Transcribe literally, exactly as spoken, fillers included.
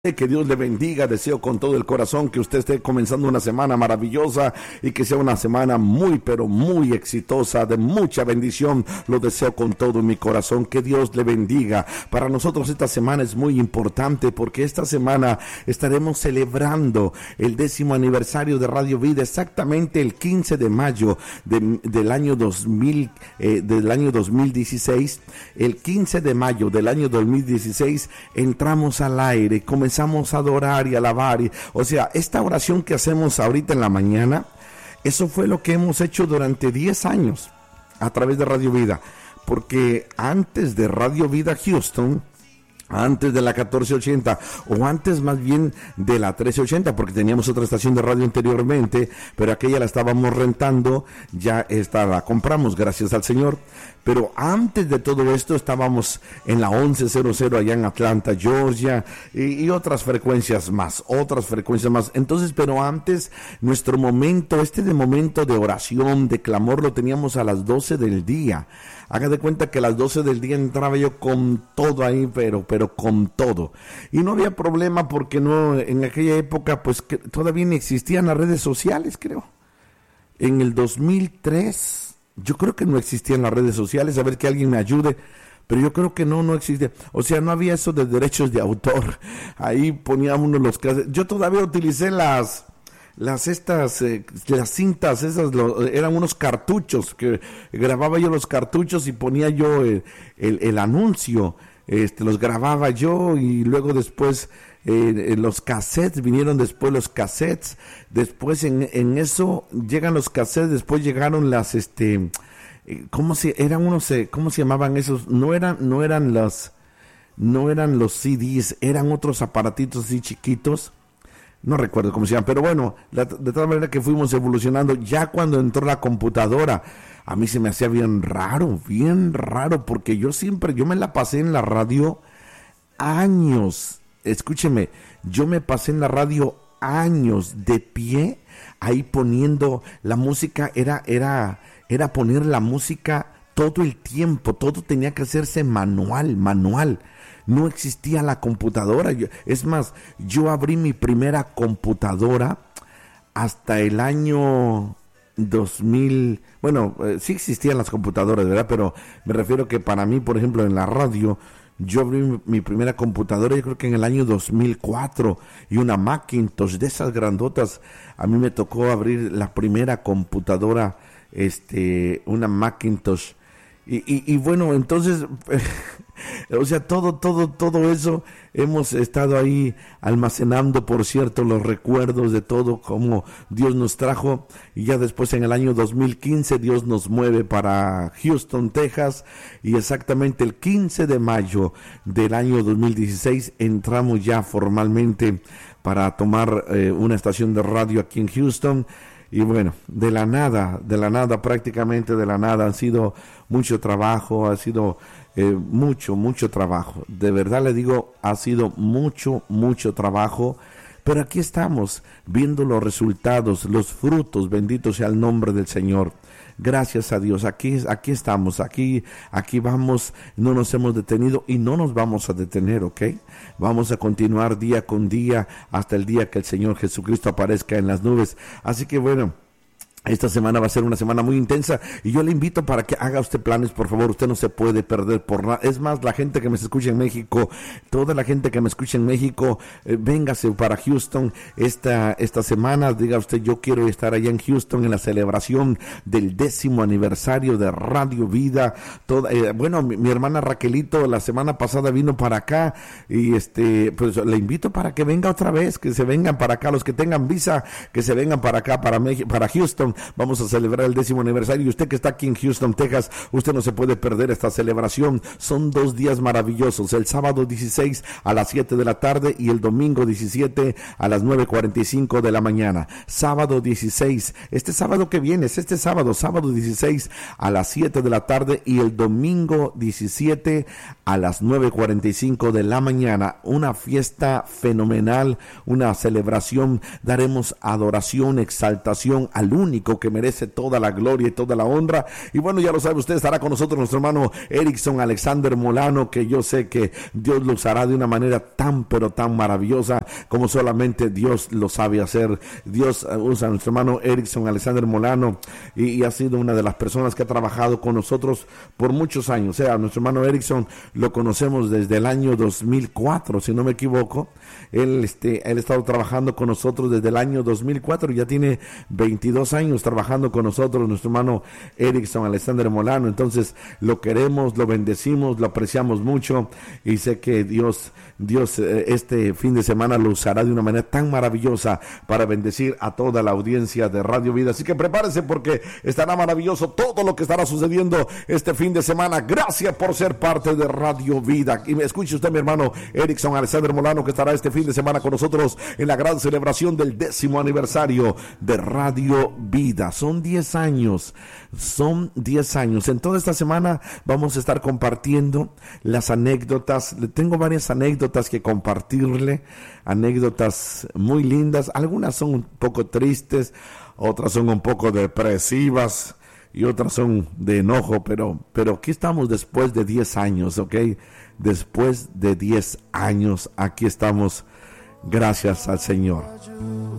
Que Dios le bendiga, deseo con todo el corazón que usted esté comenzando una semana maravillosa y que sea una semana muy pero muy exitosa, de mucha bendición. Lo deseo con todo mi corazón, que Dios le bendiga. Para nosotros esta semana es muy importante porque esta semana estaremos celebrando el décimo aniversario de Radio Vida, exactamente el quince de mayo de, del año dos mil, eh, del año dos mil dieciséis. El quince de mayo del año dos mil dieciséis entramos al aire, comenzamos Comenzamos a adorar y alabar, y, o sea, esta oración que hacemos ahorita en la mañana, eso fue lo que hemos hecho durante diez años a través de Radio Vida, porque antes de Radio Vida Houston, antes de la catorce ochenta, o antes más bien de la trece ochenta, porque teníamos otra estación de radio anteriormente, pero aquella la estábamos rentando, ya esta la compramos, gracias al Señor. Pero antes de todo esto estábamos en la once cero cero allá en Atlanta, Georgia, y, y otras frecuencias más, otras frecuencias más. Entonces, pero antes, nuestro momento, este de momento de oración, de clamor, lo teníamos a las doce del día. Haga de cuenta que a las doce del día entraba yo con todo ahí, pero, pero con todo. Y no había problema porque no, en aquella época, pues que todavía no existían las redes sociales, creo. En el dos mil tres... yo creo que no existían las redes sociales, a ver que alguien me ayude, pero yo creo que no, no existía, o sea, no había eso de derechos de autor, ahí ponía uno los casos, yo todavía utilicé las, las estas, eh, las cintas, esas lo, eran unos cartuchos, que grababa yo los cartuchos y ponía yo el, el, el anuncio, este, los grababa yo y luego después... Eh, los cassettes, vinieron después los cassettes, después en, en eso llegan los cassettes, después llegaron las, este, eh, ¿cómo se, eran unos, eh, cómo se llamaban esos? No eran, no eran los, no eran los C Ds, eran otros aparatitos así chiquitos, no recuerdo cómo se llaman, pero bueno, la, de tal manera que fuimos evolucionando. Ya cuando entró la computadora, a mí se me hacía bien raro, bien raro, porque yo siempre, yo me la pasé en la radio años. Escúcheme, yo me pasé en la radio años de pie, ahí poniendo la música, era, era, era poner la música todo el tiempo, todo tenía que hacerse manual, manual. No existía la computadora. Yo, es más, yo abrí mi primera computadora hasta el año dos mil, bueno, eh, sí existían las computadoras, ¿verdad? Pero me refiero que para mí, por ejemplo, en la radio, yo abrí mi, mi primera computadora, yo creo que en el año dos mil cuatro, y una Macintosh de esas grandotas. A mí me tocó abrir la primera computadora, este, una Macintosh. Y, y, y bueno, entonces, o sea, todo, todo, todo eso hemos estado ahí almacenando, por cierto, los recuerdos de todo, cómo Dios nos trajo. Y ya después, en el año dos mil quince, Dios nos mueve para Houston, Texas, y exactamente el quince de mayo del año dos mil dieciséis entramos ya formalmente para tomar eh, una estación de radio aquí en Houston. Y bueno, de la nada, de la nada, prácticamente de la nada, ha sido mucho trabajo, ha sido eh, mucho, mucho trabajo. De verdad le digo, ha sido mucho, mucho trabajo. Pero aquí estamos, viendo los resultados, los frutos, bendito sea el nombre del Señor. Gracias a Dios, aquí, aquí estamos, aquí, aquí vamos, no nos hemos detenido y no nos vamos a detener, ¿ok? Vamos a continuar día con día hasta el día que el Señor Jesucristo aparezca en las nubes. Así que bueno, esta semana va a ser una semana muy intensa y yo le invito para que haga usted planes, por favor. Usted no se puede perder por nada. Es más, la gente que me escucha en México, toda la gente que me escucha en México, eh, véngase para Houston esta, esta semana. Diga usted, yo quiero estar allá en Houston en la celebración del décimo aniversario de Radio Vida. Toda, eh, bueno, mi, mi hermana Raquelito la semana pasada vino para acá y este, pues le invito para que venga otra vez, que se vengan para acá, los que tengan visa, que se vengan para acá, para México, para Houston. Vamos a celebrar el décimo aniversario y usted que está aquí en Houston, Texas, usted no se puede perder esta celebración. Son dos días maravillosos, el sábado dieciséis a las siete de la tarde y el domingo diecisiete a las nueve cuarenta y cinco de la mañana. Sábado dieciséis, este sábado que viene, es este sábado, sábado dieciséis a las siete de la tarde y el domingo diecisiete a las nueve cuarenta y cinco de la mañana. Una fiesta fenomenal, una celebración. Daremos adoración, exaltación al único único que merece toda la gloria y toda la honra. Y bueno, ya lo sabe usted, estará con nosotros nuestro hermano Erickson Alexander Molano, que yo sé que Dios lo usará de una manera tan pero tan maravillosa como solamente Dios lo sabe hacer. Dios usa a nuestro hermano Erickson Alexander Molano y, y ha sido una de las personas que ha trabajado con nosotros por muchos años. O sea, nuestro hermano Erickson lo conocemos desde el año dos mil cuatro, si no me equivoco. Él, este, él ha estado trabajando con nosotros desde el año dos mil cuatro, ya tiene veintidós años trabajando con nosotros, nuestro hermano Erickson Alexander Molano. Entonces lo queremos, lo bendecimos, lo apreciamos mucho y sé que Dios, Dios eh, este fin de semana lo usará de una manera tan maravillosa para bendecir a toda la audiencia de Radio Vida. Así que prepárese porque estará maravilloso todo lo que estará sucediendo este fin de semana. Gracias por ser parte de Radio Vida. Y me escuche usted, mi hermano Erickson Alexander Molano, que estará este fin de semana con nosotros en la gran celebración del décimo aniversario de Radio Vida. Son diez años, son diez años. En toda esta semana vamos a estar compartiendo las anécdotas. Tengo varias anécdotas que compartirle, anécdotas muy lindas. Algunas son un poco tristes, otras son un poco depresivas y otras son de enojo, pero, pero aquí estamos después de diez años, ¿ok? Después de diez años, aquí estamos, gracias al Señor.